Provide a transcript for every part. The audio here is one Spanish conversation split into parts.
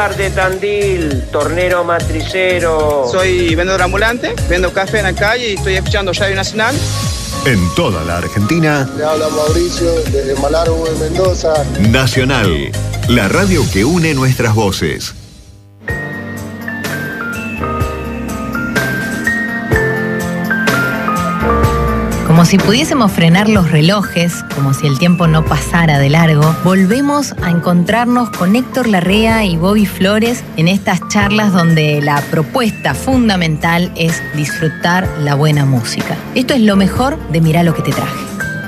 Oscar de Tandil, tornero matricero. Soy vendedor ambulante, vendo café en la calle y estoy escuchando Radio Nacional. En toda la Argentina. Le habla Mauricio desde Malargüe, Mendoza. Nacional, la radio que une nuestras voces. Como si pudiésemos frenar los relojes, como si el tiempo no pasara de largo, volvemos a encontrarnos con Héctor Larrea y Bobby Flores en estas charlas donde la propuesta fundamental es disfrutar la buena música. Esto es lo mejor de Mirá lo que te traje.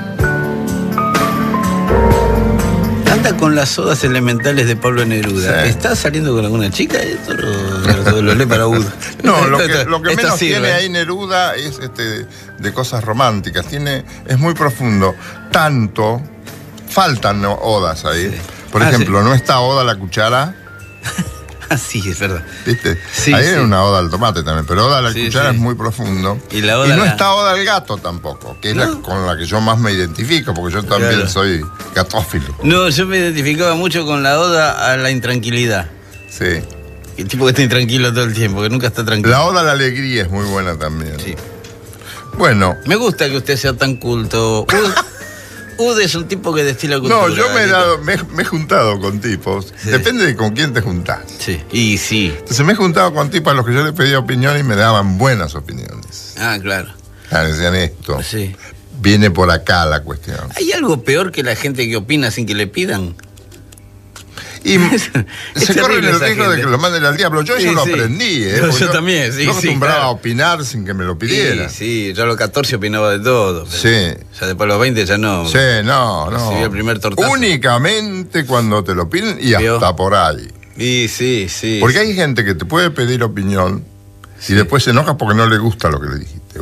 Anda con las odas elementales de Pablo Neruda. Sí. ¿Estás saliendo con alguna chica? Esto lo lee para Udo. No, lo que menos tiene ahí Neruda es de cosas románticas. Es muy profundo. Tanto, faltan odas ahí. Sí. Por ejemplo, sí. ¿No está Oda a la cuchara? Sí, es verdad. ¿Viste? Sí, ahí hay una oda al tomate también, pero Oda a la cuchara es muy profundo. Y no está Oda al gato tampoco, que es la con la que yo más me identifico, porque yo también soy gatófilo. No, yo me identificaba mucho con la oda a la intranquilidad. Sí. El tipo que está intranquilo todo el tiempo, que nunca está tranquilo. La oda a la alegría es muy buena también. Sí. Bueno. Me gusta que usted sea tan culto. Ude es un tipo que destila cultura. No, yo me he juntado con tipos. Sí. Depende de con quién te juntás. Sí, y sí. Entonces me he juntado con tipos a los que yo les pedía opinión y me daban buenas opiniones. Ah, claro. Decían esto. Sí. Viene por acá la cuestión. ¿Hay algo peor que la gente que opina sin que le pidan? Y se corre el riesgo de que lo manden al diablo. Yo eso lo aprendí, ¿eh? Yo también, sí. Yo acostumbraba a opinar sin que me lo pidieran. Sí, yo a los 14 opinaba de todo. Sí. Ya después a los 20 ya no. Sí, no. Recibí el primer tortazo. Únicamente cuando te lo piden y hasta por ahí. Sí. Porque hay gente que te puede pedir opinión y después se enoja porque no le gusta lo que le dijiste.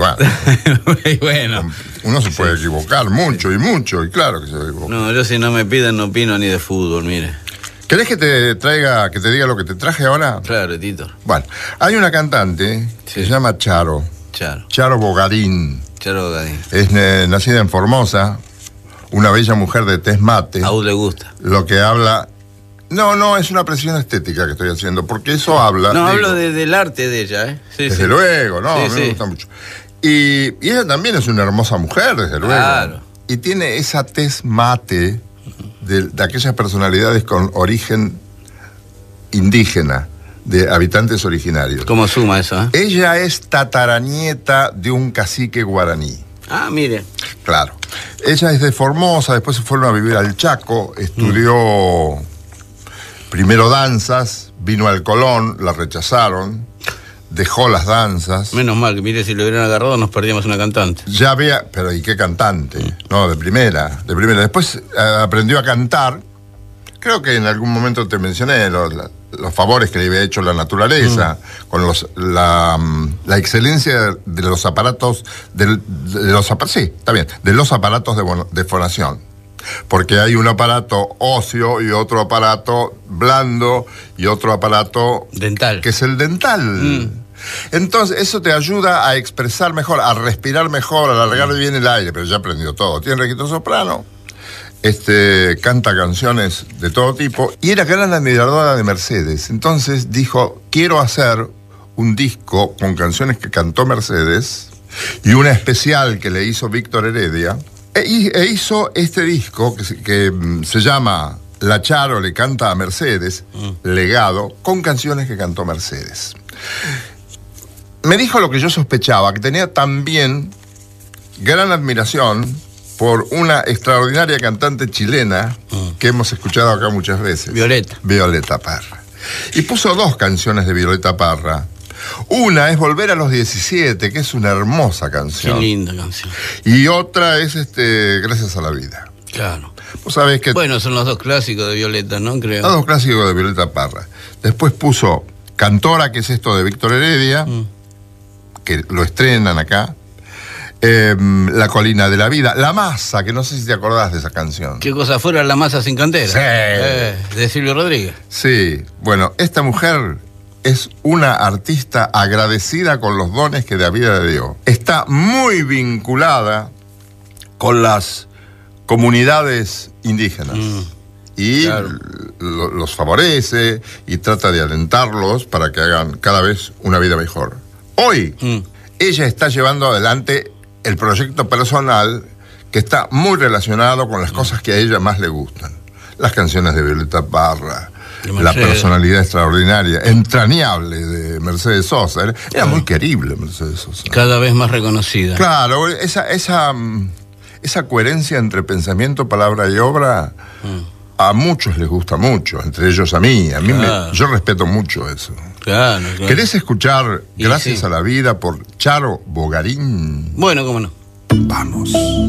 Bueno. Uno se puede equivocar mucho, y claro que se equivoca. No, yo si no me piden no opino ni de fútbol, mire. ¿Querés que te diga lo que te traje ahora? Claro, Tito. Bueno, hay una cantante que se llama Charo Bogarín. Charo Bogarín. Es nacida en Formosa, una bella mujer de tez mate. A Ud le gusta. Lo que habla... No, es una presión estética que estoy haciendo, porque eso habla... No, hablo del arte de ella, ¿eh? Sí, desde luego, a mí me gusta mucho. Y ella también es una hermosa mujer, desde luego. Claro. Y tiene esa tez mate... De aquellas personalidades con origen indígena, de habitantes originarios. ¿Cómo suma eso? Ella es tataranieta de un cacique guaraní. Ah, mire. Claro. Ella es de Formosa, después se fueron a vivir al Chaco, estudió primero danzas, vino al Colón, la rechazaron, dejó las danzas. Menos mal, que mire, si lo hubieran agarrado nos perdíamos una cantante. Ya había, pero ¿y qué cantante? No, de primera. Después aprendió a cantar. Creo que en algún momento te mencioné los favores que le había hecho la naturaleza, con la excelencia de los aparatos, de los aparatos de fonación. Porque hay un aparato óseo y otro aparato blando y otro aparato dental, que es el dental. Entonces eso te ayuda a expresar mejor, a respirar mejor, a alargar bien el aire. Pero ya aprendió todo. Tiene registro soprano, canta canciones de todo tipo y era gran admiradora de Mercedes. Entonces dijo, quiero hacer un disco con canciones que cantó Mercedes y una especial que le hizo Víctor Heredia. E hizo este disco que se llama La Charo le canta a Mercedes, legado, con canciones que cantó Mercedes. Me dijo lo que yo sospechaba, que tenía también gran admiración por una extraordinaria cantante chilena que hemos escuchado acá muchas veces. Violeta Parra. Y puso 2 canciones de Violeta Parra. Una es Volver a los 17, que es una hermosa canción. Qué linda canción. Y otra es Gracias a la vida. Claro. Vos sabés que... Bueno, son los 2 clásicos de Violeta, ¿no? Creo. Los 2 clásicos de Violeta Parra. Después puso Cantora, que es esto de Víctor Heredia, que lo estrenan acá. La colina de la vida. La masa, que no sé si te acordás de esa canción. ¿Qué cosa fuera La masa sin cantera? Sí. De Silvio Rodríguez. Sí. Bueno, esta mujer es una artista agradecida con los dones que la vida le dio. Está muy vinculada con las comunidades indígenas. y los favorece y trata de alentarlos para que hagan cada vez una vida mejor. Hoy, ella está llevando adelante el proyecto personal que está muy relacionado con las cosas que a ella más le gustan. Las canciones de Violeta Parra, la personalidad extraordinaria, entrañable de Mercedes Sosa. Era muy querible Mercedes Sosa. Cada vez más reconocida. Claro, esa coherencia entre pensamiento, palabra y obra, a muchos les gusta mucho, entre ellos a mí. Yo respeto mucho eso. Claro. ¿Querés escuchar Gracias a la Vida por Charo Bogarín? Bueno, cómo no. Vamos.